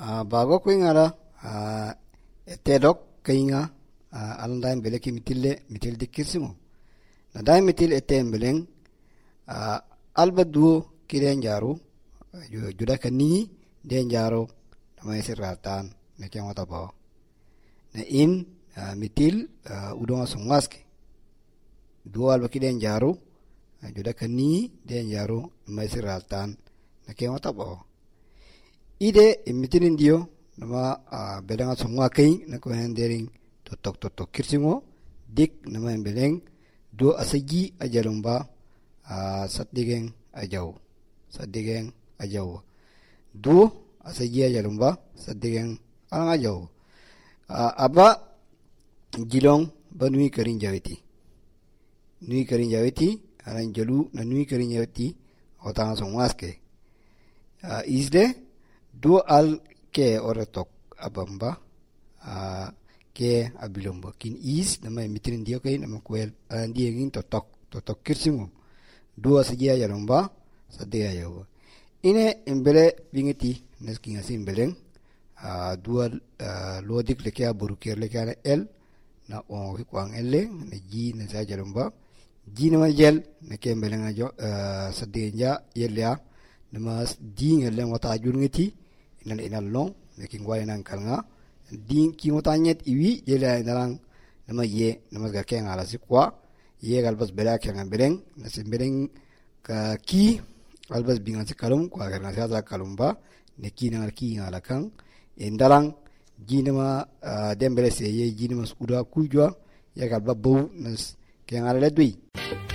bago ko ngara etedok kainga alandaim beleki mitil dikisimo na dai mitil etembeleng albadu kiren jaru juda kani den jaro namai siratan ne kemata ba na in mitil udonga songaske dual bakiden jaru juda kani den jaro namai siratan ne kemata ba ide mitilin dio nama bedanga songwa kai na ko hendering totok kirsingo dik nama beleng do asagi ajalumba satdigeng ajaw do asagi ajalumba satdigeng ajaw aba jilong banui karin jawiti aran jalu na nui karin jawiti otanga songwaske isde do al ke oratok abamba ke abilomba kin is nama mitrin dia kai nama kuel dia ngin totok kirsingo dua saja ya lomba sadia ya ine embele bingeti nesking asim beleng dua lodik lekia buruker lekia el na on kwang elle na ji na saja lomba ji nama jel na ke beleng ajo sadia yelia nama ding elle wata ajun ngeti ina long neking wai nang kalnga ding ki motanyet iwi yela narang nama ye nama ga keng ala sikwa ye galbas bela keng beleng na beleng ka ki albas bingan sikalum kwa garna sa kalumba ne ki na ki ala kang endalang jinama dembele se ye jinama skuda kujwa ye galba bu nas keng ala ledwi